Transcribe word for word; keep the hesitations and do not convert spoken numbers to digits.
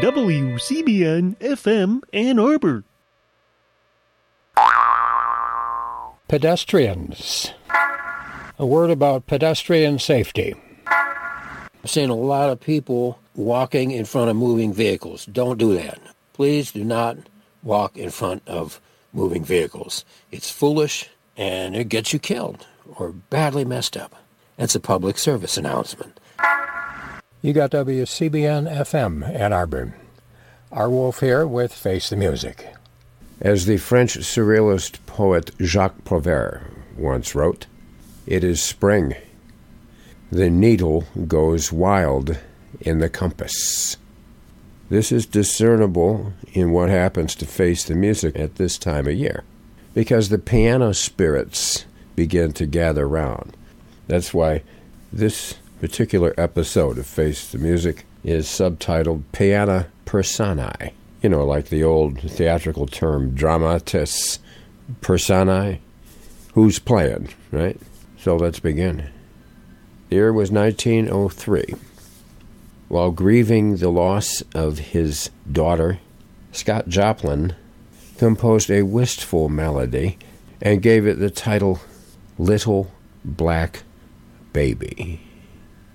W C B N F M Ann Arbor. Pedestrians. A word about pedestrian safety. I'm seeing a lot of people walking in front of moving vehicles. Don't do that. Please do not walk in front of moving vehicles. It's foolish, and it gets you killed or badly messed up. That's a public service announcement. You got W C B N F M Ann Arbor. Our Wolf here with Face the Music. As the French surrealist poet Jacques Prévert once wrote, "It is spring. The needle goes wild in the compass." This is discernible in what happens to Face the Music at this time of year, because the piano spirits begin to gather round. That's why this particular episode of Face the Music is subtitled Piana Personae. You know, like the old theatrical term, dramatis personae. Who's playing, right? So let's begin. The year was nineteen oh three. While grieving the loss of his daughter, Scott Joplin composed a wistful melody and gave it the title Little Black Baby.